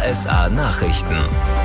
RSA Nachrichten.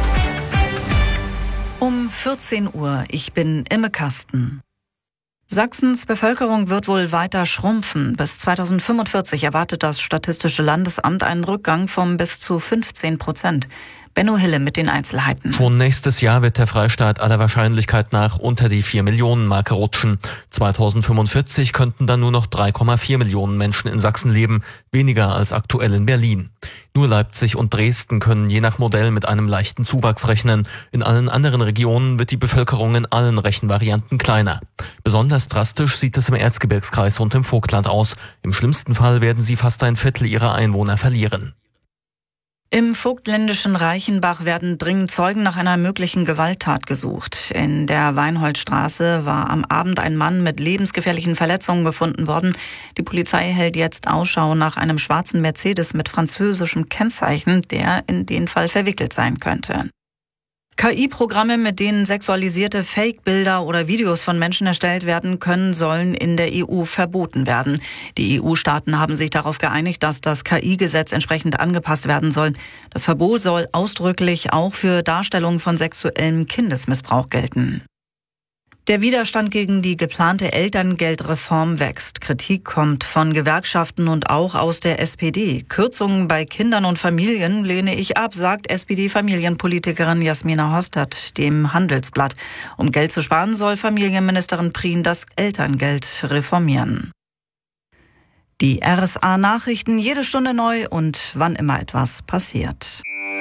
Um 14 Uhr, ich bin Imme Kasten. Sachsens Bevölkerung wird wohl weiter schrumpfen. Bis 2045 erwartet das Statistische Landesamt einen Rückgang von bis zu 15%. Benno Hille mit den Einzelheiten. Schon nächstes Jahr wird der Freistaat aller Wahrscheinlichkeit nach unter die 4-Millionen-Marke rutschen. 2045 könnten dann nur noch 3,4 Millionen Menschen in Sachsen leben, weniger als aktuell in Berlin. Nur Leipzig und Dresden können je nach Modell mit einem leichten Zuwachs rechnen. In allen anderen Regionen wird die Bevölkerung in allen Rechenvarianten kleiner. Besonders drastisch sieht es im Erzgebirgskreis und im Vogtland aus. Im schlimmsten Fall werden sie fast ein Viertel ihrer Einwohner verlieren. Im vogtländischen Reichenbach werden dringend Zeugen nach einer möglichen Gewalttat gesucht. In der Weinholdstraße war am Abend ein Mann mit lebensgefährlichen Verletzungen gefunden worden. Die Polizei hält jetzt Ausschau nach einem schwarzen Mercedes mit französischem Kennzeichen, der in den Fall verwickelt sein könnte. KI-Programme, mit denen sexualisierte Fake-Bilder oder Videos von Menschen erstellt werden können, sollen in der EU verboten werden. Die EU-Staaten haben sich darauf geeinigt, dass das KI-Gesetz entsprechend angepasst werden soll. Das Verbot soll ausdrücklich auch für Darstellungen von sexuellem Kindesmissbrauch gelten. Der Widerstand gegen die geplante Elterngeldreform wächst. Kritik kommt von Gewerkschaften und auch aus der SPD. Kürzungen bei Kindern und Familien lehne ich ab, sagt SPD-Familienpolitikerin Jasmina Hostert dem Handelsblatt. Um Geld zu sparen, soll Familienministerin Prien das Elterngeld reformieren. Die RSA-Nachrichten jede Stunde neu und wann immer etwas passiert.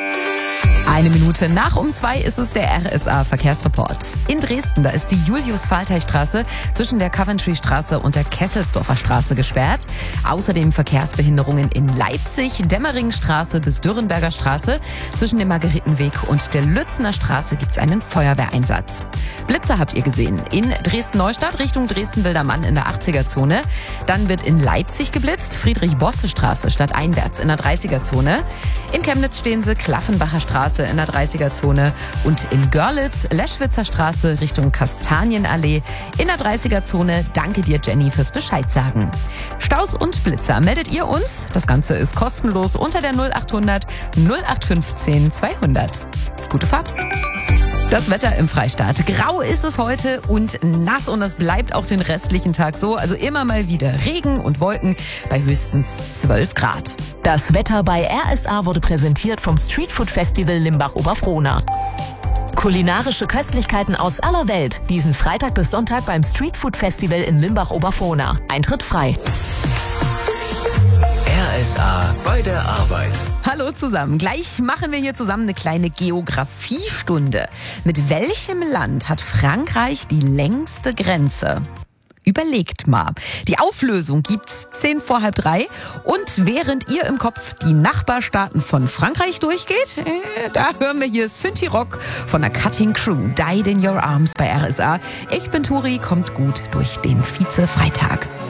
1 Minute nach um 2 ist es der RSA-Verkehrsreport. In Dresden, da ist die Julius-Faltey-Straße zwischen der Coventry-Straße und der Kesselsdorfer Straße gesperrt. Außerdem Verkehrsbehinderungen in Leipzig, Demmeringenstraße bis Dürrenberger Straße. Zwischen dem Margaretenweg und der Lützener Straße gibt es einen Feuerwehreinsatz. Blitzer habt ihr gesehen. In Dresden-Neustadt Richtung Dresden-Wildermann in der 80er-Zone. Dann wird in Leipzig geblitzt, Friedrich-Bosse-Straße stadteinwärts in der 30er-Zone. In Chemnitz stehen sie, Klaffenbacher Straße in der 30er-Zone und in Görlitz, Leschwitzer Straße Richtung Kastanienallee in der 30er-Zone. Danke dir, Jenny, fürs Bescheid sagen. Staus und Blitzer meldet ihr uns. Das Ganze ist kostenlos unter der 0800 0815 200. Gute Fahrt. Das Wetter im Freistaat. Grau ist es heute und nass und das bleibt auch den restlichen Tag so. Also immer mal wieder Regen und Wolken bei höchstens 12 Grad. Das Wetter bei RSA wurde präsentiert vom Streetfood Festival Limbach-Oberfrohna. Kulinarische Köstlichkeiten aus aller Welt. Diesen Freitag bis Sonntag beim Streetfood Festival in Limbach-Oberfrohna. Eintritt frei. RSA bei der Arbeit. Hallo zusammen. Gleich machen wir hier zusammen eine kleine Geografiestunde. Mit welchem Land hat Frankreich die längste Grenze? Überlegt mal. Die Auflösung gibt's 10 vor halb 3. Und während ihr im Kopf die Nachbarstaaten von Frankreich durchgeht, da hören wir hier Synthie Rock von der Cutting Crew. Died in Your Arms bei RSA. Ich bin Turi, kommt gut durch den Vize-Freitag.